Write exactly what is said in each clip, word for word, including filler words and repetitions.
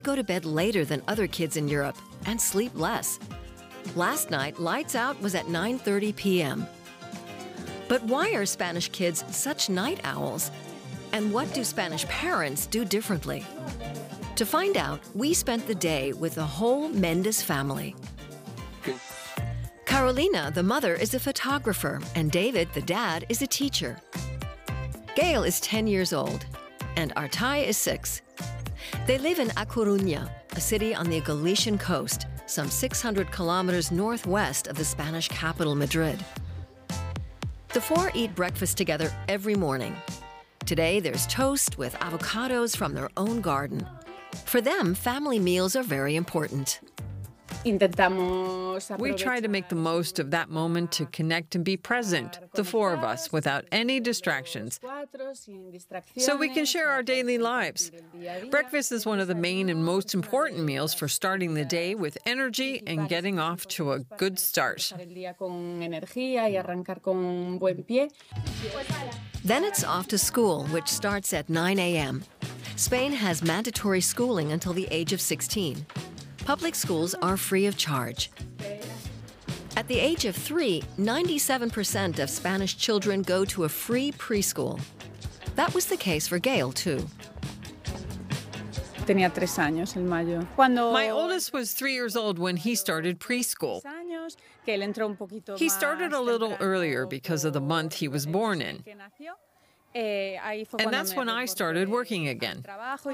go to bed later than other kids in Europe and sleep less. Last night, lights out was at nine thirty p m But why are Spanish kids such night owls? And what do Spanish parents do differently? To find out, we spent the day with the whole Mendes family. Carolina, the mother, is a photographer, and David, the dad, is a teacher. Gail is ten years old, and Artai is six. They live in A Coruña, a city on the Galician coast, some six hundred kilometers northwest of the Spanish capital, Madrid. The four eat breakfast together every morning. Today, there's toast with avocados from their own garden. For them, family meals are very important. We try to make the most of that moment to connect and be present, the four of us, without any distractions, so we can share our daily lives. Breakfast is one of the main and most important meals for starting the day with energy and getting off to a good start. Then it's off to school, which starts at nine a m Spain has mandatory schooling until the age of sixteen. Public schools are free of charge. At the age of three, ninety-seven percent of Spanish children go to a free preschool. That was the case for Gail, too. My oldest was three years old when he started preschool. He started a little earlier because of the month he was born in. And that's when I started working again.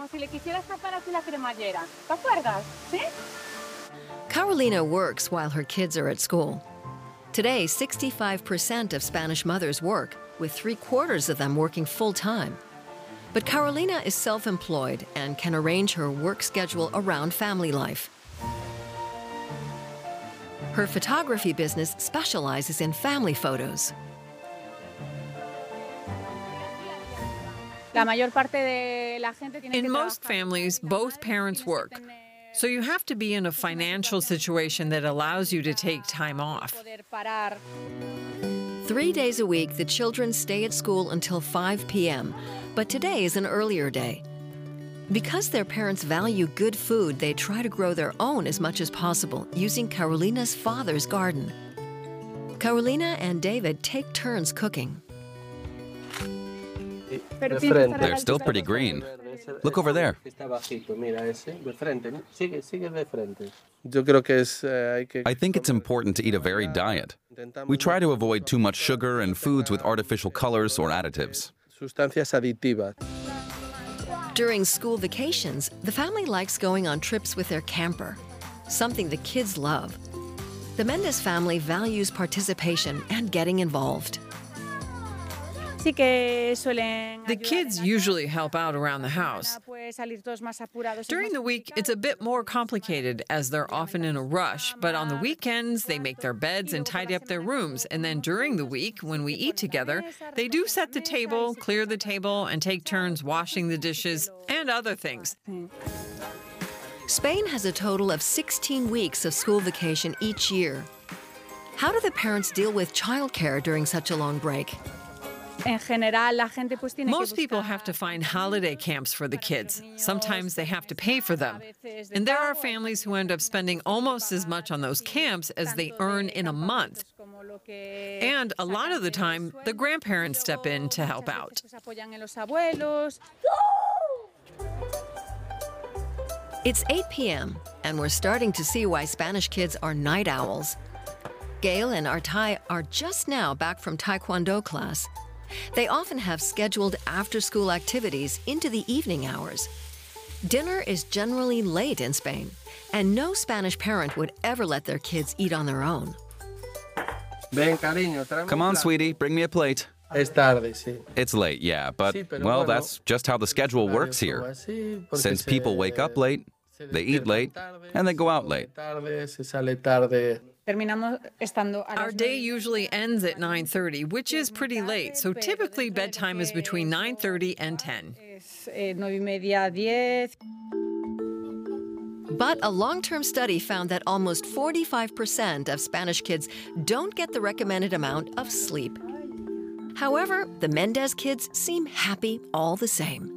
Carolina works while her kids are at school. Today, sixty-five percent of Spanish mothers work, with three-quarters of them working full-time. But Carolina is self-employed and can arrange her work schedule around family life. Her photography business specializes in family photos. In most families, both parents work, so you have to be in a financial situation that allows you to take time off. Three days a week, the children stay at school until five p m, but today is an earlier day. Because their parents value good food, they try to grow their own as much as possible, using Carolina's father's garden. Carolina and David take turns cooking. They're still pretty green. Look over there. I think it's important to eat a varied diet. We try to avoid too much sugar and foods with artificial colors or additives. During school vacations, the family likes going on trips with their camper, something the kids love. The Mendes family values participation and getting involved. The kids usually help out around the house. During the week, it's a bit more complicated as they're often in a rush, but on the weekends, they make their beds and tidy up their rooms. And then during the week, when we eat together, they do set the table, clear the table, and take turns washing the dishes and other things. Spain has a total of sixteen weeks of school vacation each year. How do the parents deal with childcare during such a long break? Most people have to find holiday camps for the kids. Sometimes they have to pay for them. And there are families who end up spending almost as much on those camps as they earn in a month. And a lot of the time, the grandparents step in to help out. It's eight p m, and we're starting to see why Spanish kids are night owls. Gail and Artai are just now back from Taekwondo class. They often have scheduled after-school activities into the evening hours. Dinner is generally late in Spain, and no Spanish parent would ever let their kids eat on their own. Come on, sweetie, bring me a plate. It's late, yeah, but, well, that's just how the schedule works here. Since people wake up late, they eat late, and they go out late. Our day usually ends at nine thirty, which is pretty late, so typically bedtime is between nine thirty and ten. But a long-term study found that almost forty-five percent of Spanish kids don't get the recommended amount of sleep. However, the Mendes kids seem happy all the same.